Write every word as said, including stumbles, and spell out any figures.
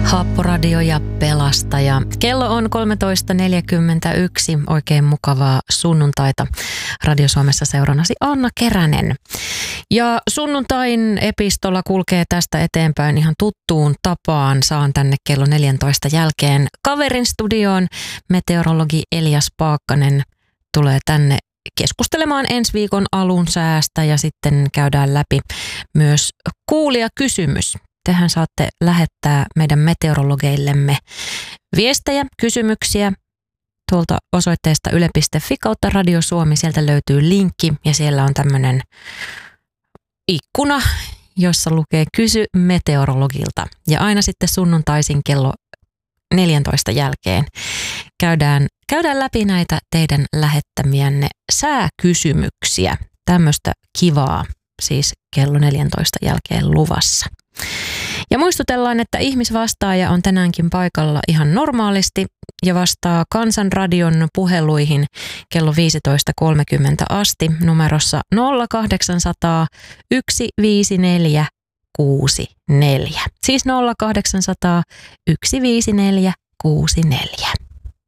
Haapporadio ja Pelastaja. Kello on kolmetoista neljäkymmentäyksi. Oikein mukavaa sunnuntaita. Radio Suomessa seurannasi Anna Keränen. Ja sunnuntain epistola kulkee tästä eteenpäin ihan tuttuun tapaan. Saan tänne kello neljäntoista jälkeen kaverin studioon. Meteorologi Elias Paakkanen tulee tänne keskustelemaan ensi viikon alun säästä ja sitten käydään läpi myös kuulijakysymys. Tehän saatte lähettää meidän meteorologeillemme viestejä, kysymyksiä tuolta osoitteesta yle piste fi kautta Radio Suomi. Sieltä löytyy linkki ja siellä on tämmöinen ikkuna, jossa lukee kysy meteorologilta. Ja aina sitten sunnuntaisin kello neljäntoista jälkeen käydään, käydään läpi näitä teidän lähettämiänne sääkysymyksiä. Tämmöistä kivaa siis kello neljäntoista jälkeen luvassa. Ja muistutellaan, että ihmisvastaaja on tänäänkin paikalla ihan normaalisti ja vastaa Kansanradion puheluihin kello viisitoista kolmekymmentä asti numerossa nolla kahdeksansataa yksi viisi neljä kuusi neljä. Siis nolla kahdeksansataa yksi viisi neljä kuusi neljä.